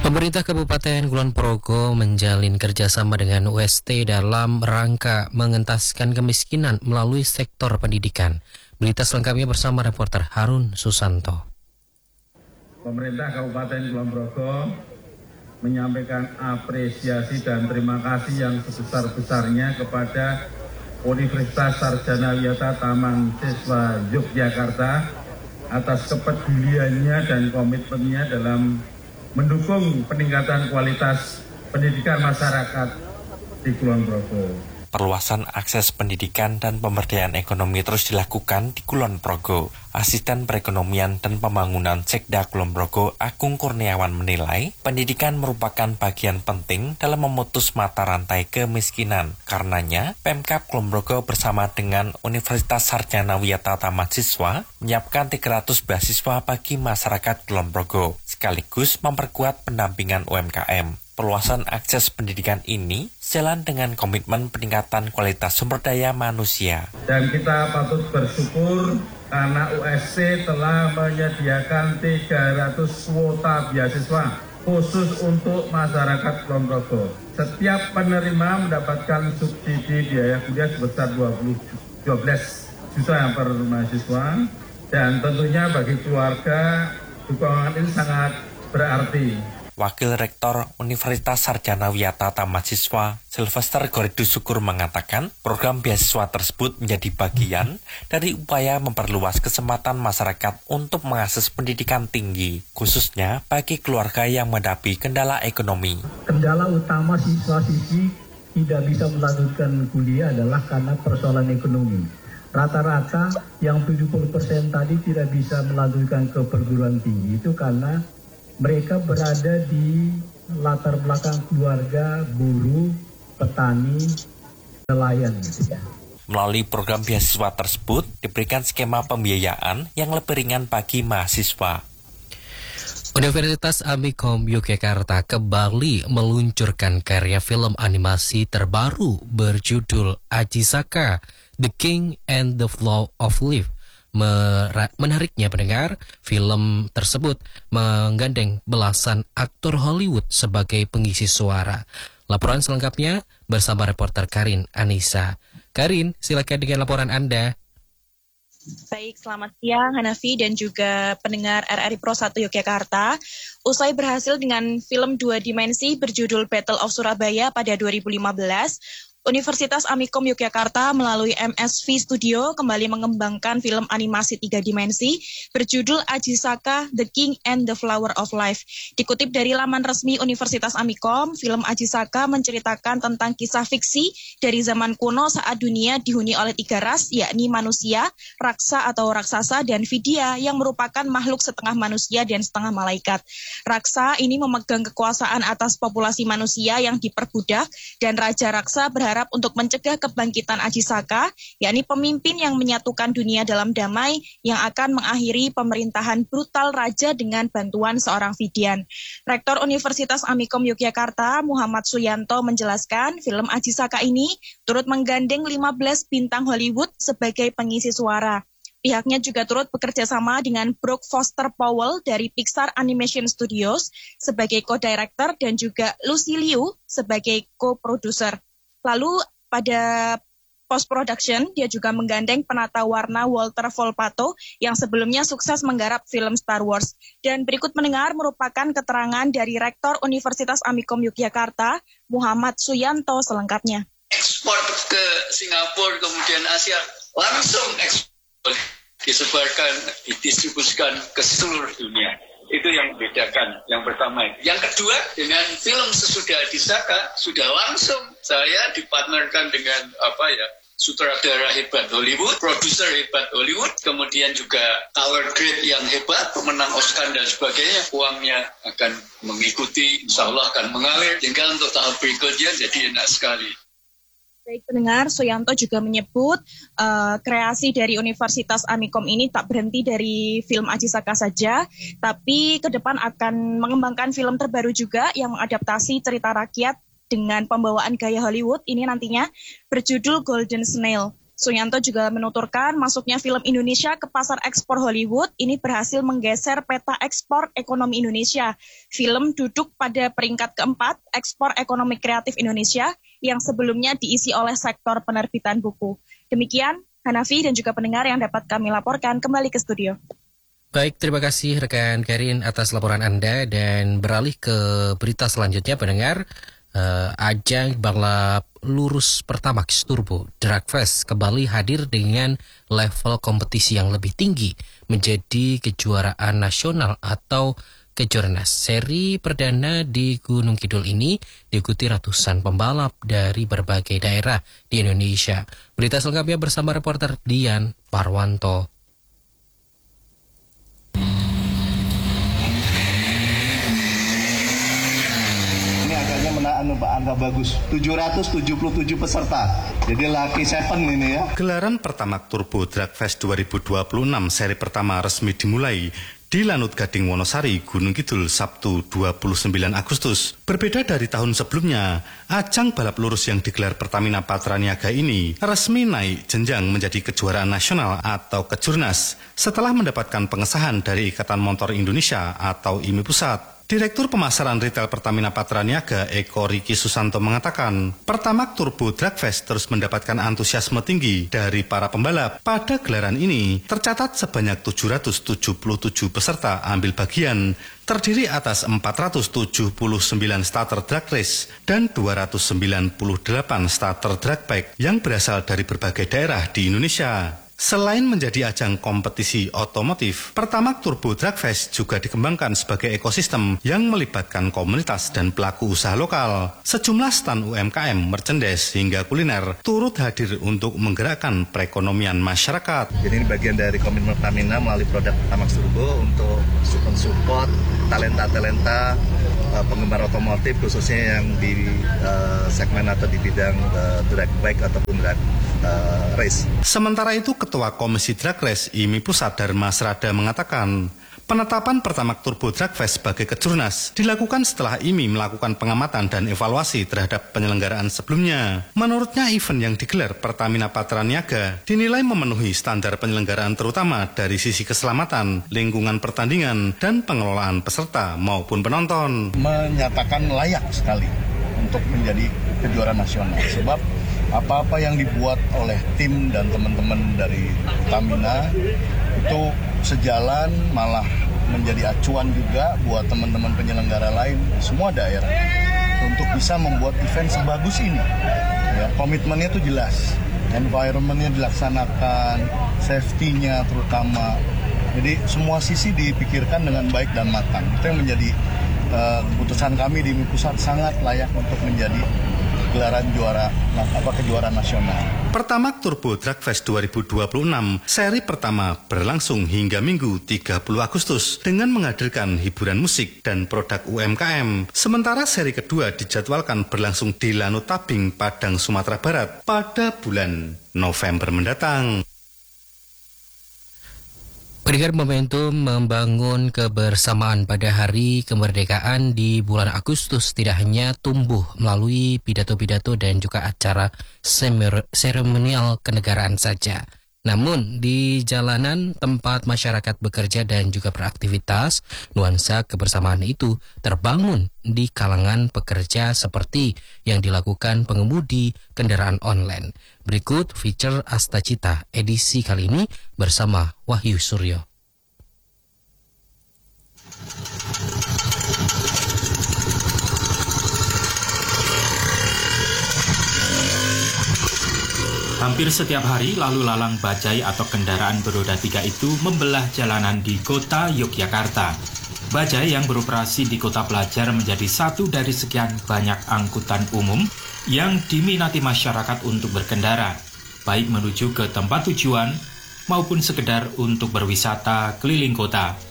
Pemerintah Kabupaten Kulon Progo menjalin kerjasama dengan UST dalam rangka mengentaskan kemiskinan melalui sektor pendidikan. Berita selengkapnya bersama reporter Harun Susanto. Pemerintah Kabupaten Kulon Progo menyampaikan apresiasi dan terima kasih yang sebesar-besarnya kepada Universitas Sarjana Wiyata Taman Siswa Yogyakarta atas kepeduliannya dan komitmennya dalam mendukung peningkatan kualitas pendidikan masyarakat di Kulon Progo. Perluasan akses pendidikan dan pemberdayaan ekonomi terus dilakukan di Kulon Progo. Asisten Perekonomian dan Pembangunan Sekda Kulon Progo, Agung Kurniawan menilai, pendidikan merupakan bagian penting dalam memutus mata rantai kemiskinan. Karenanya, Pemkab Kulon Progo bersama dengan Universitas Sarjana Wiyata Taman Siswa menyiapkan 300 beasiswa bagi masyarakat Kulon Progo, sekaligus memperkuat pendampingan UMKM. Perluasan akses pendidikan ini sejalan dengan komitmen peningkatan kualitas sumber daya manusia. Dan kita patut bersyukur karena UST telah menyediakan 300 kuota beasiswa khusus untuk masyarakat Kulon Progo. Setiap penerima mendapatkan subsidi biaya kuliah sebesar 12 juta per mahasiswa. Dan tentunya bagi keluarga, dukungan ini sangat berarti. Wakil Rektor Universitas Sarjana Wiyata Taman Siswa, Sylvester Goridu Syukur mengatakan, program beasiswa tersebut menjadi bagian dari upaya memperluas kesempatan masyarakat untuk mengakses pendidikan tinggi, khususnya bagi keluarga yang menghadapi kendala ekonomi. Kendala utama siswa-siswi tidak bisa melanjutkan kuliah adalah karena persoalan ekonomi. Rata-rata yang 70% tadi tidak bisa melanjutkan ke perguruan tinggi itu karena mereka berada di latar belakang keluarga, buruh, petani, nelayan gitu ya. Melalui program beasiswa tersebut diberikan skema pembiayaan yang lebih ringan bagi mahasiswa. Universitas Amikom Yogyakarta kembali meluncurkan karya film animasi terbaru berjudul Ajisaka, The King and the Flow of Life. Menariknya pendengar, film tersebut menggandeng belasan aktor Hollywood sebagai pengisi suara. Laporan selengkapnya bersama reporter Karin Anissa. Karin, silakan dengan laporan Anda. Baik, selamat siang Hanafi dan juga pendengar RRI Pro 1 Yogyakarta. Usai berhasil dengan film 2 dimensi berjudul Battle of Surabaya pada 2015, Universitas Amikom Yogyakarta melalui MSV Studio kembali mengembangkan film animasi 3 dimensi berjudul Ajisaka, The King and the Flower of Life. Dikutip dari laman resmi Universitas Amikom, film Ajisaka menceritakan tentang kisah fiksi dari zaman kuno saat dunia dihuni oleh 3 ras, yakni manusia, raksa atau raksasa, dan vidya yang merupakan makhluk setengah manusia dan setengah malaikat. Raksa ini memegang kekuasaan atas populasi manusia yang diperbudak, dan Raja Raksa berharap untuk mencegah kebangkitan Ajisaka, yakni pemimpin yang menyatukan dunia dalam damai yang akan mengakhiri pemerintahan brutal raja dengan bantuan seorang Vidyan. Rektor Universitas Amikom Yogyakarta, Muhammad Suyanto menjelaskan film Ajisaka ini turut menggandeng 15 bintang Hollywood sebagai pengisi suara. Pihaknya juga turut bekerja sama dengan Brooke Foster Powell dari Pixar Animation Studios sebagai co-director dan juga Lucy Liu sebagai co-producer. Lalu pada post-production, dia juga menggandeng penata warna Walter Volpato yang sebelumnya sukses menggarap film Star Wars. Dan berikut mendengar merupakan keterangan dari Rektor Universitas Amikom Yogyakarta, Muhammad Suyanto selengkapnya. Ekspor ke Singapura, kemudian Asia, langsung ekspor, disebarkan, didistribusikan ke seluruh dunia. Itu yang membedakan, yang pertama. Yang kedua, dengan film sesudah Ajisaka, sudah langsung saya dipartnerkan dengan sutradara hebat Hollywood, produser hebat Hollywood, kemudian juga color grade yang hebat, pemenang Oscar dan sebagainya. Uangnya akan mengikuti, insya Allah akan mengalir, hingga untuk tahap berikutnya jadi enak sekali. Baik pendengar, Suyanto juga menyebut kreasi dari Universitas Amikom ini tak berhenti dari film Ajisaka saja, tapi ke depan akan mengembangkan film terbaru juga yang mengadaptasi cerita rakyat dengan pembawaan gaya Hollywood ini nantinya berjudul Golden Snail. Suyanto juga menuturkan masuknya film Indonesia ke pasar ekspor Hollywood ini berhasil menggeser peta ekspor ekonomi Indonesia. Film duduk pada peringkat keempat ekspor ekonomi kreatif Indonesia yang sebelumnya diisi oleh sektor penerbitan buku. Demikian Hanafi dan juga pendengar yang dapat kami laporkan, kembali ke studio. Baik, terima kasih rekan Karin atas laporan Anda, dan beralih ke berita selanjutnya pendengar. Ajang balap lurus Pertamax Turbo Drag Fest kembali hadir dengan level kompetisi yang lebih tinggi menjadi kejuaraan nasional atau Kejurnas. Seri perdana di Gunung Kidul ini diikuti ratusan pembalap dari berbagai daerah di Indonesia. Berita selengkapnya bersama reporter Dian Parwanto. Angka bagus, 777 peserta. Jadi lucky 7 ini ya. Gelaran Pertamax Turbo Drag Fest 2026 seri pertama resmi dimulai di Lanut Gading Wonosari, Gunung Kidul, Sabtu 29 Agustus. Berbeda dari tahun sebelumnya, ajang balap lurus yang digelar Pertamina Patraniaga ini resmi naik jenjang menjadi kejuaraan nasional atau Kejurnas setelah mendapatkan pengesahan dari Ikatan Motor Indonesia atau IMI Pusat. Direktur Pemasaran Retail Pertamina Patraniaga, Eko Riki Susanto, mengatakan, Pertamax Turbo Drag Fest terus mendapatkan antusiasme tinggi dari para pembalap. Pada gelaran ini, tercatat sebanyak 777 peserta ambil bagian, terdiri atas 479 starter drag race dan 298 starter drag bike yang berasal dari berbagai daerah di Indonesia. Selain menjadi ajang kompetisi otomotif, Pertamax Turbo Drag Fest juga dikembangkan sebagai ekosistem yang melibatkan komunitas dan pelaku usaha lokal. Sejumlah stan UMKM, merchandise hingga kuliner turut hadir untuk menggerakkan perekonomian masyarakat. Jadi ini bagian dari komitmen Pertamina melalui produk Pertamax Turbo untuk support talenta-talenta penggemar otomotif, khususnya yang di segmen atau di bidang drag bike ataupun drag race. Sementara itu, Ketua Komisi Drag Race IMI Pusat Dharma Srada mengatakan, penetapan Pertamax Turbo Drag Fest sebagai Kejurnas dilakukan setelah IMI melakukan pengamatan dan evaluasi terhadap penyelenggaraan sebelumnya. Menurutnya, event yang digelar Pertamina Patraniaga dinilai memenuhi standar penyelenggaraan terutama dari sisi keselamatan, lingkungan pertandingan, dan pengelolaan peserta maupun penonton. Menyatakan layak sekali untuk menjadi kejuaraan nasional, sebab apa-apa yang dibuat oleh tim dan teman-teman dari Pertamina itu sejalan, malah menjadi acuan juga buat teman-teman penyelenggara lain semua daerah untuk bisa membuat event sebagus ini. Ya, komitmennya itu jelas, environment-nya dilaksanakan, safety-nya terutama. Jadi semua sisi dipikirkan dengan baik dan matang. Itu yang menjadi keputusan kami di IMI Pusat, sangat layak untuk menjadi gelaran kejuaraan nasional. Pertamax Turbo Drag Fest 2026 seri pertama berlangsung hingga Minggu 30 Agustus dengan menghadirkan hiburan musik dan produk UMKM. Sementara seri kedua dijadwalkan berlangsung di Lanut Tabing, Padang, Sumatera Barat pada bulan November mendatang. Pendengar, momentum membangun kebersamaan pada hari kemerdekaan di bulan Agustus tidak hanya tumbuh melalui pidato-pidato dan juga acara seremonial kenegaraan saja. Namun di jalanan tempat masyarakat bekerja dan juga beraktivitas, nuansa kebersamaan itu terbangun di kalangan pekerja seperti yang dilakukan pengemudi kendaraan online. Berikut feature Astacita edisi kali ini bersama Wahyu Suryo. Hampir setiap hari lalu lalang bajai atau kendaraan beroda 3 itu membelah jalanan di kota Yogyakarta. Bajai yang beroperasi di kota pelajar menjadi satu dari sekian banyak angkutan umum yang diminati masyarakat untuk berkendara, baik menuju ke tempat tujuan maupun sekedar untuk berwisata keliling kota.